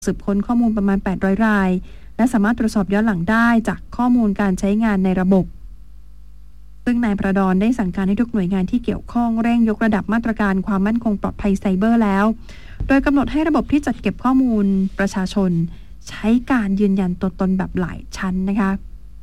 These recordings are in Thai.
สืบค้นข้อมูลประมาณ800รายและสามารถตรวจสอบย้อนหลังได้จากข้อมูลการใช้งานในระบบซึ่งนายประดอนได้สั่งการให้ทุกหน่วยงานที่เกี่ยวข้องเร่งยกระดับมาตรการความมั่นคงปลอดภัยไซเบอร์แล้วโดยกำหนดให้ระบบที่จัดเก็บข้อมูลประชาชนใช้การยืนยันตัวตนแบบหลายชั้นนะคะ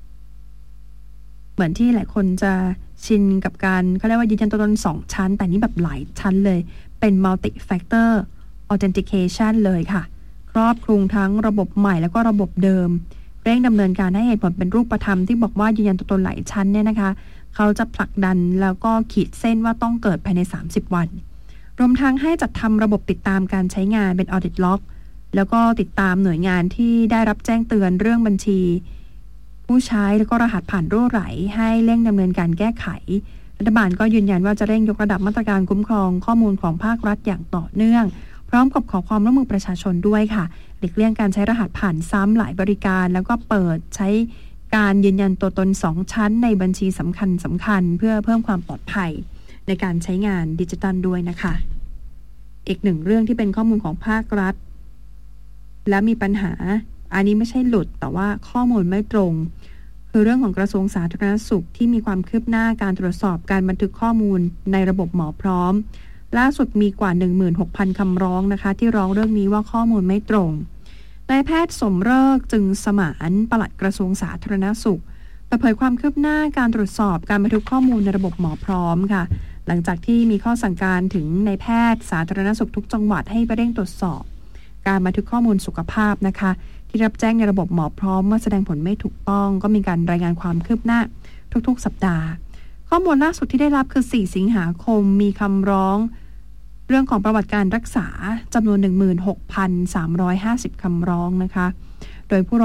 เหมือนที่หลายคนจะชินกับการเขาเรียกว่ายืนยันตัวตน2ชั้นแต่นี้แบบหลายชั้นเลยเป็น multi factor authentication เลยค่ะครอบคลุมทั้งระบบใหม่แล้วก็ระบบเดิมเร่งดำเนินการให้เหตุผลเป็นรูปธรรมที่บอกว่ายืนยันตัวตนหลายชั้นเนี่ยนะคะเขาจะผลักดันแล้วก็ขีดเส้นว่าต้องเกิดภายใน30วันรวมทั้งให้จัดทำระบบติดตามการใช้งานเป็น audit log แล้วก็ติดตามหน่วยงานที่ได้รับแจ้งเตือนเรื่องบัญชีผู้ใช้แล้วก็รหัสผ่านรั่วไหลให้เร่งดำเนินการแก้ไขรัฐบาลก็ยืนยันว่าจะเร่งยกระดับมาตรการคุ้มครองข้อมูลของภาครัฐอย่างต่อเนื่องพร้อมกับขอความร่วมมือประชาชนด้วยค่ะหลีกเลี่ยงการใช้รหัสผ่านซ้ำหลายบริการแล้วก็เปิดใช้การยืนยันตัวตน2ชั้นในบัญชีสำคัญเพื่อเพิ่มความปลอดภัยในการใช้งานดิจิทัลด้วยนะคะอีกหนึ่งเรื่องที่เป็นข้อมูลของภาครัฐและมีปัญหาอันนี้ไม่ใช่หลุดแต่ว่าข้อมูลไม่ตรงคือเรื่องของกระทรวงสาธารณสุขที่มีความคืบหน้าการตรวจสอบการบันทึกข้อมูลในระบบหมอพร้อมล่าสุดมีกว่า 16,000 คำร้องนะคะที่ร้องเรื่องนี้ว่าข้อมูลไม่ตรงนายแพทย์สมฤกษ์จึงสมานปลัดกระทรวงสาธารณสุขเปิดเผยความคืบหน้าการตรวจสอบการบันทึกข้อมูลในระบบหมอพร้อมค่ะหลังจากที่มีข้อสั่งการถึงนายแพทย์สาธารณสุขทุกจังหวัดให้ไปเร่งตรวจสอบการบันทึกข้อมูลสุขภาพนะคะที่รับแจ้งในระบบหมอพร้อมเมื่อแสดงผลไม่ถูกต้องก็มีการรายงานความคืบหน้าทุกๆสัปดาห์ข้อมูลล่าสุดที่ได้รับคือ4สิงหาคมมีคำร้องเรื่องของประวัติการรักษาจำนวน 16,350 คำร้องนะคะโดยผู้